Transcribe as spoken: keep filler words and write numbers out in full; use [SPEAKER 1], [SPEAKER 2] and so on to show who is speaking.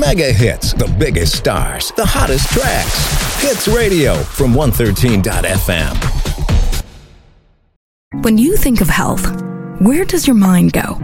[SPEAKER 1] Mega hits, the biggest stars, the hottest tracks. Hits Radio from one thirteen dot f m.
[SPEAKER 2] When you think of health, where does your mind go?